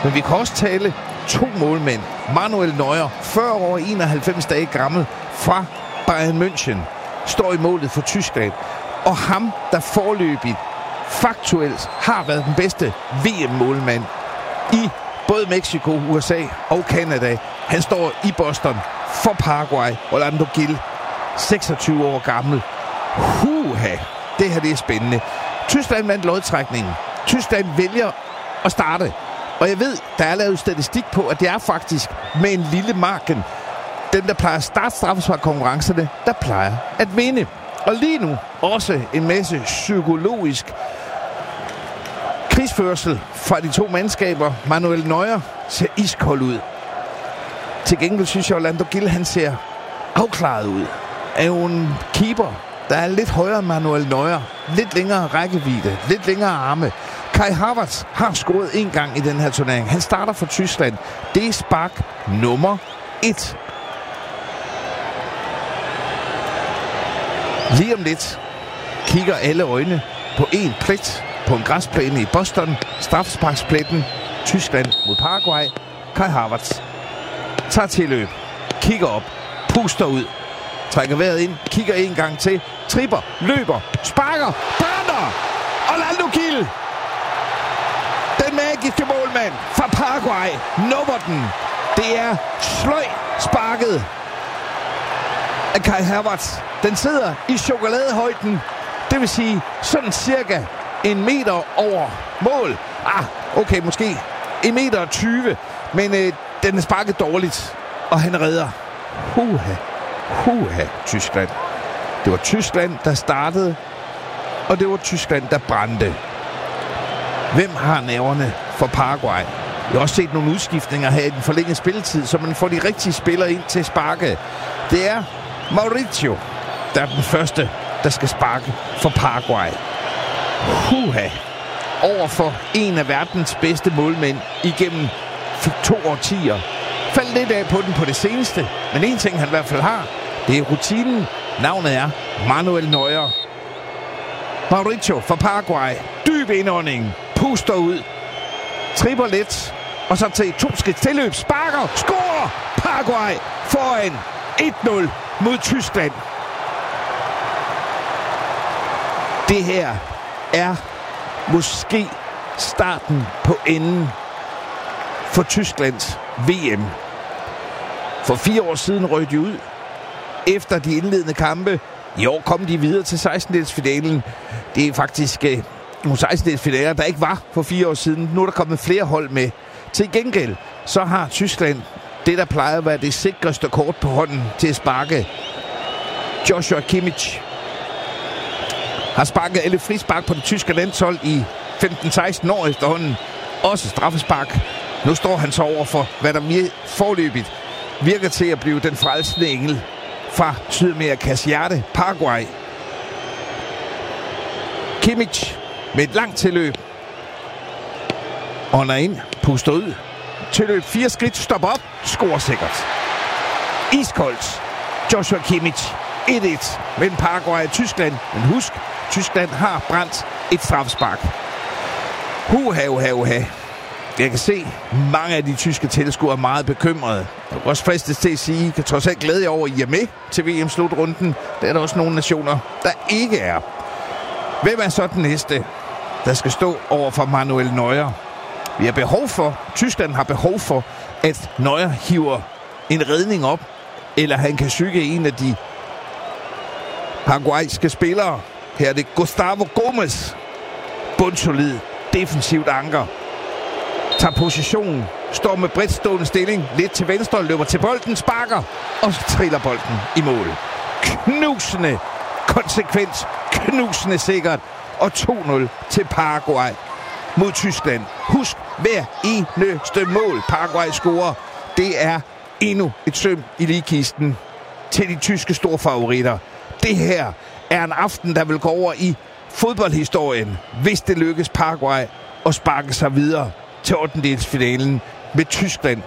Men vi kan også tale 2 målmænd. Manuel Neuer, 40 år 91 dage gammel, fra Bayern München, står i målet for Tyskland. Og ham, der foreløbigt faktuelt har været den bedste VM-målmand i både Mexico, USA og Canada. Han står i Boston for Paraguay. Orlando Gil, 26 år gammel. Det her, det er spændende. Tyskland vandt lodtrækningen. Tyskland vælger at starte. Og jeg ved, der er lavet statistik på, at det er faktisk med en lille marken. Dem, der plejer at starte straffesparkkonkurrencerne, der plejer at vinde. Og lige nu også en masse psykologisk krigsførsel fra de 2 mandskaber. Manuel Neuer ser iskold ud. Til gengæld synes jeg, at Orlando Gil, han ser afklaret ud. Er jo en keeper, der er lidt højere end Manuel Neuer. Lidt længere rækkevidde, lidt længere arme. Kai Havertz har scoret 1 gang i den her turnering. Han starter for Tyskland. Det er spark nummer 1. Lige om lidt kigger alle øjne på en plet på en græsplæne i Boston. Straffesparkspletten. Tyskland mod Paraguay. Kai Havertz tager tilløb, kigger op, puster ud, trækker vejret ind, kigger 1 gang til, tripper, løber, sparker, brænder! Orlando Gil, den magiske målmand fra Paraguay, nubber den. Det er sløj sparket af Kai Havertz. Den sidder i chokoladehøjden, det vil sige sådan cirka 1 meter over mål. Okay, måske 1,20 meter, men den er sparket dårligt, og han redder. Tyskland. Det var Tyskland, der startede, og det var Tyskland, der brændte. Hvem har nerverne for Paraguay? Vi har også set nogle udskiftninger her i den forlængede spilletid, så man får de rigtige spillere ind til sparke. Det er Mauricio, der er den første, der skal sparke for Paraguay. Over for en af verdens bedste målmænd igennem 2 årtier. Faldt lidt af på den på det seneste, men en ting han i hvert fald har, det er rutinen. Navnet er Manuel Neuer. Mauricio fra Paraguay. Dyb indånding. Puster ud. Tripper let. Og så til 2 skridt tilløb. Sparker. Scorer. Paraguay foran 1-0 mod Tyskland. Det her er måske starten på enden for Tysklands VM. For 4 år siden røg de ud efter de indledende kampe. I år kom de videre til 16-delsfinalen. Det er faktisk nogle 16-delsfinaler, der ikke var for 4 år siden. Nu er der kommet flere hold med. Til gengæld så har Tyskland det, der plejer at være det sikreste kort på hånden til at sparke. Joshua Kimmich har sparket alle frispark på det tyske landshold i 15-16 år efterhånden. Også straffespark. Nu står han så over for, hvad der forløbigt virker til at blive den frelsende engel fra Sydamerikas hjerte, Paraguay. Kimmich med et langt tilløb. Ånder ind, puster ud. Tilløb 4 skridt, stopper op, scorer sikkert. Iskoldt. Joshua Kimmich 1-1 mellem Paraguay og Tyskland. Men husk, Tyskland har brændt et straffespark. Jeg kan se, mange af de tyske tilskuere er meget bekymrede. Jeg kan også fristes til at sige, kan trods alt glæde jer over, at I er med til VM-slutrunden. Der er der også nogle nationer, der ikke er. Hvem er så den næste, der skal stå over for Manuel Neuer? Tyskland har behov for, at Neuer hiver en redning op, eller han kan psyke en af de paraguayske spillere. Her er det Gustavo Gomes. Bundsolid, defensivt anker. Tager positionen, står med bredt stående stilling, lidt til venstre, løber til bolden, sparker, og så triller bolden i mål. Knusende, konsekvent, knusende sikkert, og 2-0 til Paraguay mod Tyskland. Husk, hver eneste mål Paraguay scorer, det er endnu et søm i ligkisten til de tyske storfavoritter. Det her er en aften, der vil gå over i fodboldhistorien, hvis det lykkes Paraguay at sparke sig videre til 8-delsfinalen med Tyskland.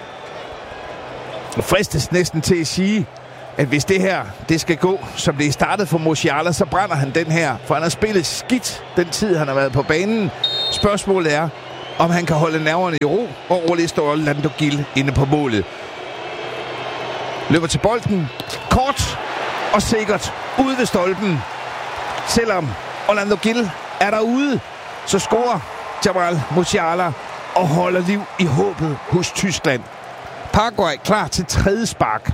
Og fristes næsten til at sige, at hvis det her det skal gå, som det er startet for Musiala, så brænder han den her, for han har spillet skidt den tid, han har været på banen. Spørgsmålet er, om han kan holde nerverne i ro, og overlister Orlando Gil inde på målet. Løber til bolden, kort og sikkert ude ved stolpen. Selvom Orlando Gil er derude, så scorer Jamal Musiala og holder liv i håbet hos Tyskland. Paraguay klar til tredje spark.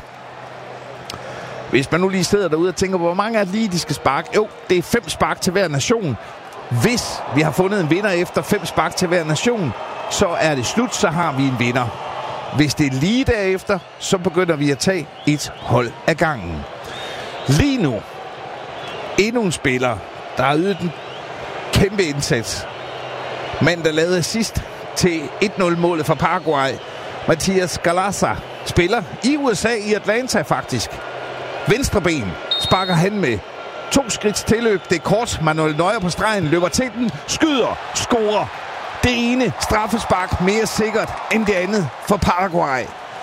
Hvis man nu lige sidder derude og tænker, hvor mange er det lige, de skal sparke? Jo, det er 5 spark til hver nation. Hvis vi har fundet en vinder efter 5 spark til hver nation, så er det slut, så har vi en vinder. Hvis det er lige derefter, så begynder vi at tage et hold ad gangen. Lige nu, endnu en spiller, der har ydet en kæmpe indsats. Manden, der lavede sidst til 1-0-målet for Paraguay, Mathias Gallarza, spiller i USA, i Atlanta faktisk. Venstre ben sparker han med 2 skridts tilløb. Det er kort. Manuel Neuer på stregen løber til den, skyder, scorer. Det ene straffespark mere sikkert end det andet for Paraguay.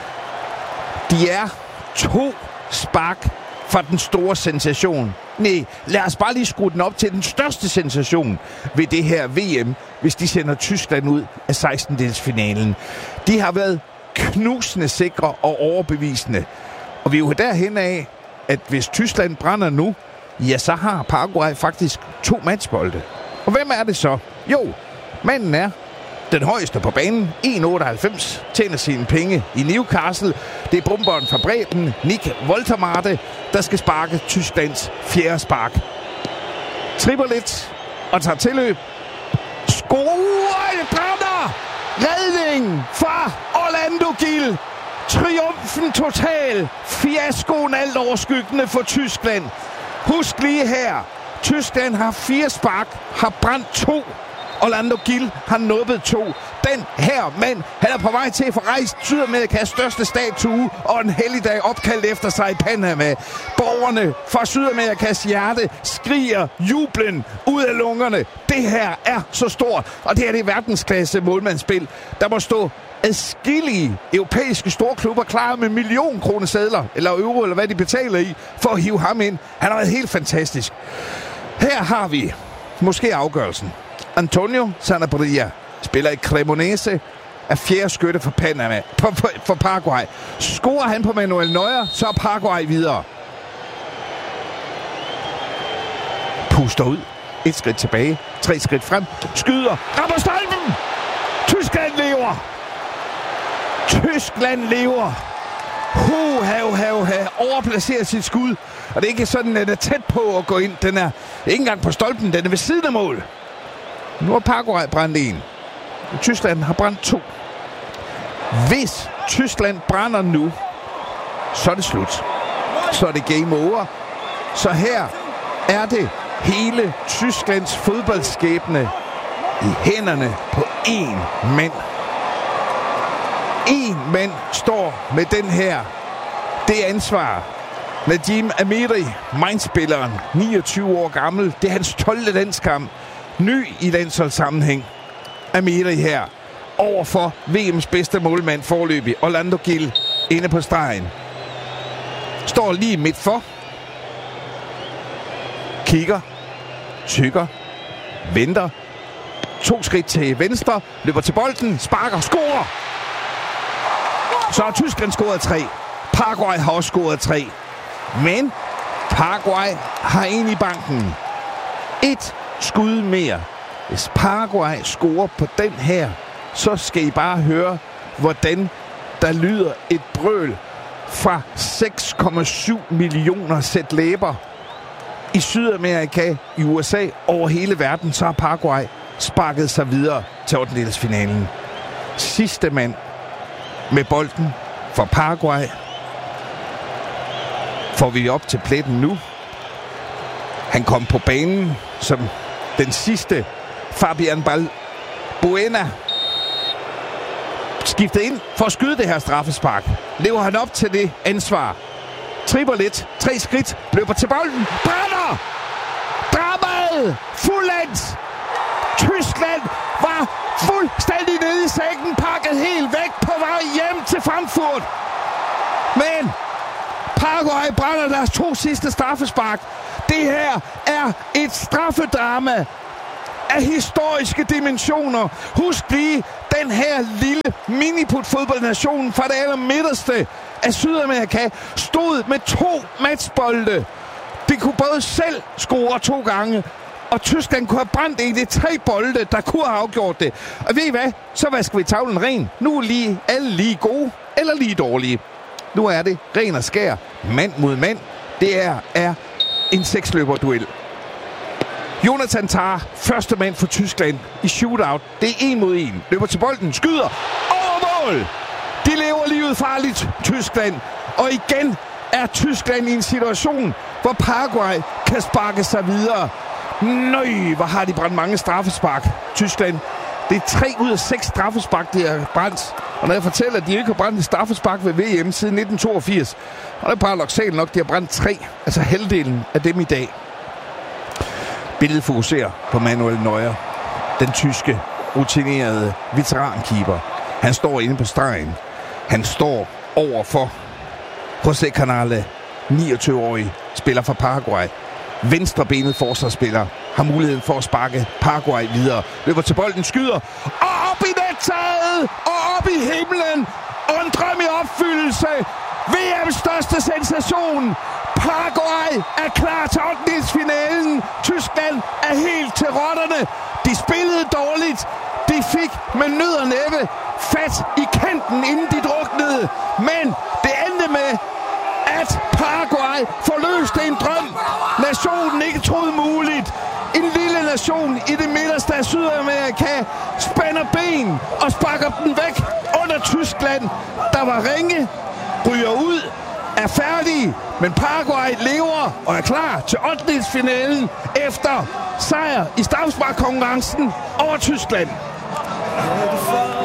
De er 2 spark fra den store sensation. Nej, lad os bare lige skrue den op til den største sensation ved det her VM, hvis de sender Tyskland ud af 16-delsfinalen. De har været knusende sikre og overbevisende. Og vi er jo derhen af, at hvis Tyskland brænder nu, ja, så har Paraguay faktisk 2 matchbolde. Og hvem er det så? Jo, manden er den højeste på banen, 1,98, tjener sine penge i Newcastle. Det er bomberen fra Bredden, Nick Woltermade, der skal sparke Tysklands 4. spark. Tripper lidt og tager tilløb. Score! Brænder! Redning fra Orlando Gil. Triumfen total. Fiaskoen alt overskyggende for Tyskland. Husk lige her. Tyskland har 4 spark, har brændt 2. Orlando Gil har nubbet 2. Den her mand, han er på vej til at få rejst Sydamerikas største statue og en helligdag opkaldt efter sig i Panama. Borgerne fra Sydamerikas hjerte skriger jublen ud af lungerne. Det her er så stort, og det er det verdensklasse målmandsspil. Der må stå adskillige europæiske storklubber klar med millionkronesedler, eller euro, eller hvad de betaler i, for at hive ham ind. Han har været helt fantastisk. Her har vi måske afgørelsen. Antonio Sanabria spiller i Cremonese, er 4. skytte for Panama, for Paraguay. Scorer han på Manuel Neuer, så er Paraguay videre. Puster ud. 1 skridt tilbage. 3 skridt frem. Skyder. Rammer stolpen! Tyskland lever! Tyskland lever! Overplacerer sit skud. Og det er ikke sådan, at den er tæt på at gå ind. Den er ikke engang på stolpen. Den er ved siden af mål. Nu har Paraguay brændt 1. Tyskland har brændt 2. Hvis Tyskland brænder nu, så er det slut. Så er det game over. Så her er det hele Tysklands fodboldskæbne i hænderne på 1 mand. 1 mand står med den her. Det ansvar. Nadim Amiri, Mainz-spilleren, 29 år gammel. Det er hans 12. landskamp. Ny i landsholdssammenhæng. Amiri her. Overfor VM's bedste målmand forløbig. Orlando Gil inde på stregen. Står lige midt for. Kigger. Tykker. Venter. 2 skridt til venstre. Løber til bolden. Sparker. Scorer. Så har Tyskland scoret 3. Paraguay har også scoret 3. Men Paraguay har 1 i banken. 1 skud mere. Hvis Paraguay scorer på den her, så skal I bare høre, hvordan der lyder et brøl fra 6,7 millioner sæt læber i Sydamerika, i USA, over hele verden. Så har Paraguay sparket sig videre til 8-delsfinalen. Sidste mand med bolden for Paraguay får vi op til pletten nu. Han kom på banen som den sidste. Fabian Balbuena skiftet ind for at skyde det her straffespark. Lever han op til det ansvar? Tripper lidt. 3 skridt. Løber til bolden. Brænder! Dramaet! Fuldendt! Tyskland var fuldstændig nede i sækken. Pakket helt væk på vej hjem til Frankfurt. Men Paraguay brænder deres 2 sidste straffespark. Det her er et straffedrama. af historiske dimensioner. Husk lige, den her lille miniput-fodboldnation fra det allermidterste af Sydamerika stod med 2 matchbolde. De kunne både selv score 2 gange, og Tyskland kunne have brændt i de 3 bolde, der kunne have afgjort det. Og ved I hvad? Så vasker vi tavlen ren. Nu er alle lige gode eller lige dårlige. Nu er det ren og skær. Mand mod mand. Det er en 6-løber-duel. Jonathan Tah, første mand for Tyskland i shootout. Det er 1 mod 1. Løber til bolden, skyder over mål. De lever livet farligt, Tyskland. Og igen er Tyskland i en situation, hvor Paraguay kan sparke sig videre. Nøj, hvor har de brændt mange straffespark, Tyskland. Det er 3 ud af 6 straffespark, de har brændt. Og når jeg fortæller, at de ikke har brændt et straffespark ved VM siden 1982, og det er paradoksalt nok, de har brændt 3, altså halvdelen af dem i dag. Billedet fokuserer på Manuel Neuer, den tyske, rutinerede veterankeeper. Han står inde på stregen. Han står over for José Canale, 29-årig spiller fra Paraguay. Venstrebenet forsvarsspiller har muligheden for at sparke Paraguay videre. Løber til bolden, skyder, og op i nettaget, og op i himlen, og en drøm i opfyldelse. VM's største sensation. Paraguay er klar til 8-finalen. Tyskland er helt til rotterne. De spillede dårligt. De fik med nød og næppe fat i kanten, inden de druknede. Men det endte med, at Paraguay forløste en drøm, nationen ikke troede muligt. En lille nation i det midterste af Sydamerika spænder ben og sparker den væk under Tyskland, der var ringe, ryger ud, er færdige, men Paraguay lever og er klar til 8-finalen efter sejr i straffesparkkonkurrencen over Tyskland.